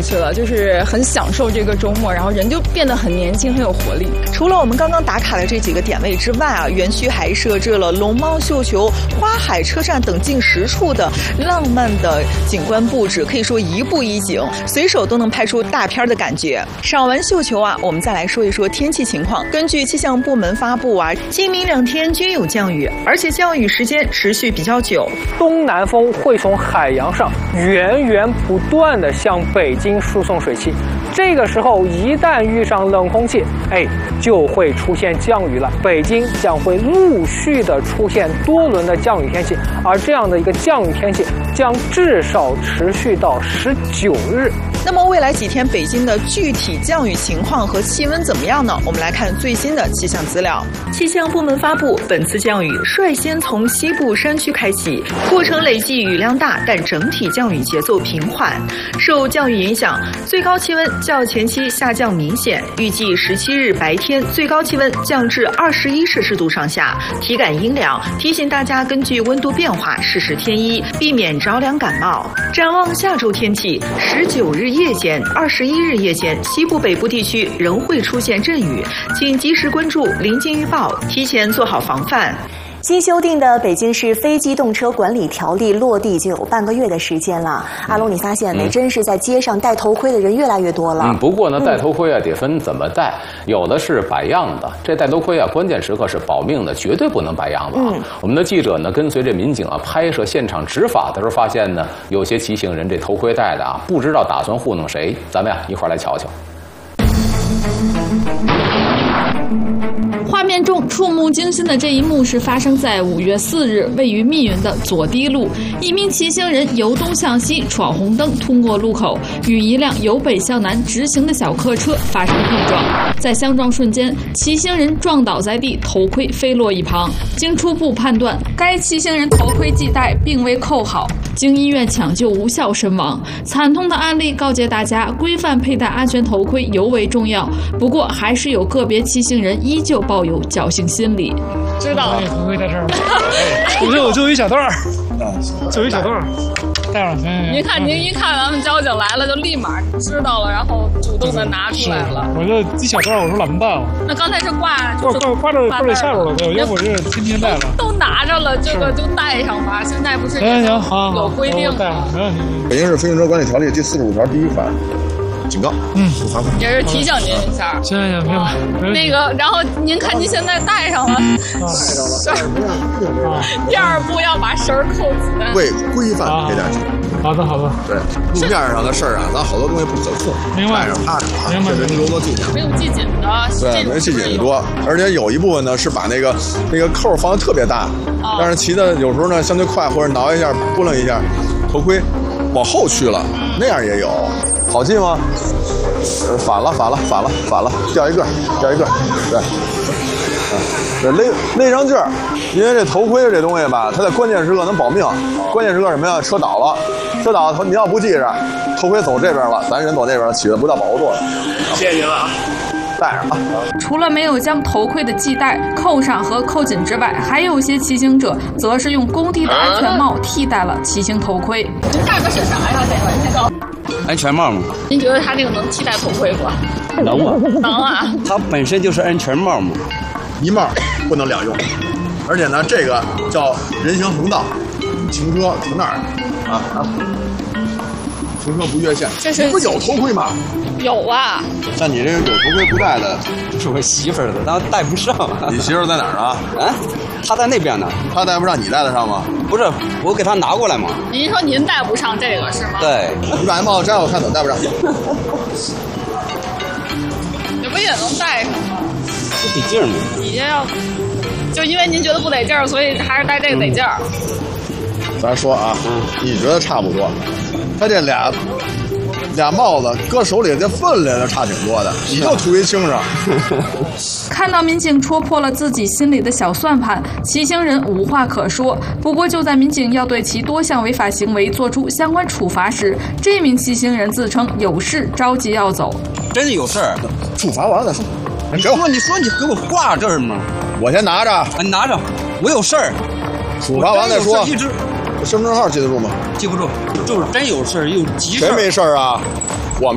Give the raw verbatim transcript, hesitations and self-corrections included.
去了，就是很享受这个周末，然后人就变得很年轻，很有活力。 除了我们刚刚打卡的这几个点位之外啊，园区还设置了龙猫绣球、花海车站等近十处的浪漫的景观布置，可以说一步一景，随手都能拍出大片的感觉。赏完绣球啊，我们再来说一说天气情况。根据气象部门发布啊，今明两天均有降雨，而且降雨时间持续比较久。 东南风会从海洋上源源不断地向北京输送水汽，这个时候一旦遇上冷空气，哎，就会出现降雨了。北京将会陆续的出现多轮的降雨天气，而这样的一个降雨天气将至少持续到十九日。 那么未来几天北京的具体降雨情况和气温怎么样呢？我们来看最新的气象资料。气象部门发布，本次降雨率先从西部山区开启，过程累计雨量大，但整体降雨节奏平缓。受降雨影响，最高气温较前期下降明显，预计十七日白天最高气温降至二十一摄氏度上下，体感阴凉。提醒大家根据温度变化适时添衣，避免着凉感冒。展望下周天气，十九日夜间、二十一日夜间，西部北部地区仍会出现阵雨，请及时关注临近预报，提前做好防范。 新修订的《北京市非机动车管理条例》落地就有半个月的时间了。阿龙，你发现没？嗯、真是在街上戴头盔的人越来越多了。 嗯，不过呢，戴头盔啊得分怎么戴，有的是摆样的，这戴头盔啊关键时刻是保命的，绝对不能摆样子啊。嗯、我们的记者呢跟随这民警啊拍摄现场执法的时候，发现呢有些骑行人这头盔戴的啊不知道打算糊弄谁，咱们呀一块儿来瞧瞧。 画面中触目惊心的这一幕是发生在五月四日，位于密云的左堤路，一名骑行人由东向西闯红灯通过路口，与一辆由北向南直行的小客车发生碰撞，在相撞瞬间，骑行人撞倒在地，头盔飞落一旁。经初步判断，该骑行人头盔系带并未扣好，经医院抢救无效身亡。惨痛的案例告诫大家，规范佩戴安全头盔尤为重要。不过，还是有个别骑行人依旧抱有侥幸心理。 知道了，头盔在这儿。我就就一小段儿，就一小段儿，戴上。 您看，您一看咱们交警来了，就立马知道了，然后主动的拿出来了。 我这一小段儿，我说懒得办了。 那刚才是挂挂挂挂着挂着下边了，对，要不我这天天戴了。 都拿着了，这个就戴上吧。现在不是行行好有规定吗？没问题。 北京市非行车管理条例第四十五条第一款。警告， 嗯， 罚款， 也是提醒您一下。 行行行，明白。 那个，然后您看您现在戴上了， 戴上了。 第二步要把绳扣紧， 为规范佩戴。 好的，好的。 对，路面上的事儿啊，咱好多东西不可控。 明白。 戴上它， 明白。 这留作纪念。 没有系紧的。 对，没系紧的多，而且有一部分呢是把那个那个扣放的特别大，但是骑的有时候呢相对快，或者挠一下、拨楞一下，头盔往后去了，那样也有。好记吗？呃，反了，反了，反了，反了，掉一个，掉一个，对，啊，对，勒勒上劲儿，因为这头盔这东西吧，它在关键时刻能保命。关键时刻什么呀？车倒了，车倒了，你要不系着，头盔走这边了，咱人走那边了，起的不到保护作用。 谢谢您了啊。 戴上啊！ 除了没有将头盔的系带扣上和扣紧之外，还有些骑行者则是用工地的安全帽替代了骑行头盔。 您戴的是啥呀？这个安全帽嘛。 您觉得它这个能替代头盔不？ 能啊， 能啊。 它本身就是安全帽嘛， 一帽不能两用，而且呢，这个叫人行横道，停车停那儿啊啊，停车不越线。 这是不是有头盔吗？ 有啊。 那你这个有头盔不戴的， 这是我媳妇儿的，但戴不上。 你媳妇儿在哪儿啊？ 啊，她在那边呢。 她戴不上，你戴得上吗？ 不是，我给她拿过来嘛。 您说您戴不上这个是吗？ 对。 你把那帽子摘了，我看怎么戴不上。 这不也能戴上吗？ 不得劲儿吗？ 你这要，就因为您觉得不得劲儿，所以还是戴这个得劲儿。 咱说啊，嗯，你觉得差不多？他这俩。俩帽子搁手里，这分量就差挺多的，你就图一轻省。 看到民警戳破了自己心里的小算盘，骑行人无话可说。不过就在民警要对其多项违法行为做出相关处罚时，这名骑行人自称有事着急要走。 真的有事儿， 处罚完了再说。 你说，你说你给我挂这儿吗？ 我先拿着， 你拿着，我有事儿。 处罚完再说。 一直。 身份证号记得住吗？ 记不住，就是真有事又急事。 谁没事啊？我们。